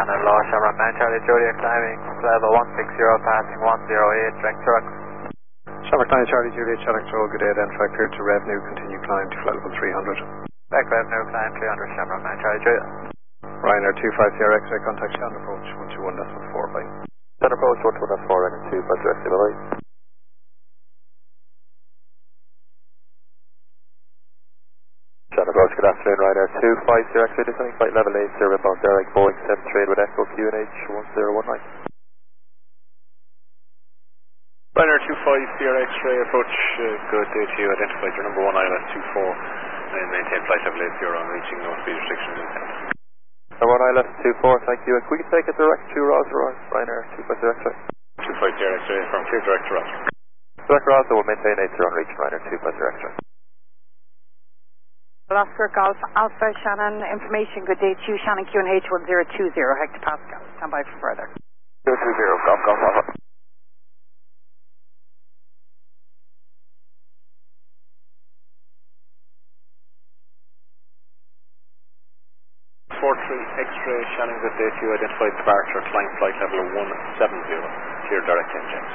Shannon Law, Shamrock 9 Charlie Juliet climbing level 160 passing 108 direct truck. Shamrock 9 Charlie Juliet, Shannon Road, good day, identify clear to revenue, continue climb to flight level 300. Back revenue climb 300 Shamrock 9 Charlie Juliet. Ryanair 25 Sierra X-ray, contact Shannon approach 121.4 by. Shannon approach 121.4 Ryanair 25 direct bye. Shannon approach, good afternoon, Ryanair 25 Sierra X-ray, descending flight level 80 inbound direct Boeing 738 with Echo QNH 1019. Ryanair 25 Sierra X-ray approach, good day to you, identified your number 1 ILS 24 and maintain flight level 80 on reaching no speed restrictions in town. Number 1 ILS 24, thank you. Can we take it direct to Ryanair 25 Sierra X-ray? 25 Sierra X-ray from clear direct to Roger. Direct Roger will maintain 80 on reaching Ryanair 25 Sierra X-ray. Oscar Golf Alpha Shannon, information, good day to you, Shannon QNH 1020 hectopascal, stand by for further. 020, Golf Alpha. 43 X-ray, Shannon, good day to you, identified departure, climb flight level 170, clear direct injects.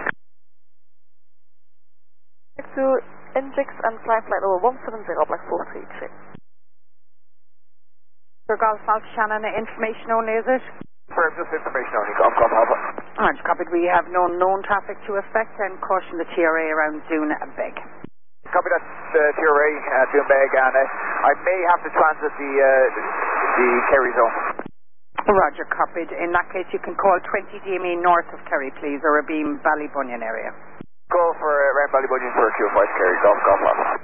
To injects and climb flight level 170, black 433. Oscar Golf Alpha Shannon, information only, is it? Firm, just information only, Golf Alpha. Alright, copied, we have no known traffic to affect and caution the TRA around Dune and Beg. Copy that, TRA, Doonbeg, and I may have to transit the Kerry zone. Roger, copied. In that case, you can call 20 DME north of Kerry, please, or Abeam Ballybunion area. Go for around Ballybunion for a Q5 Kerry, Golf Alpha.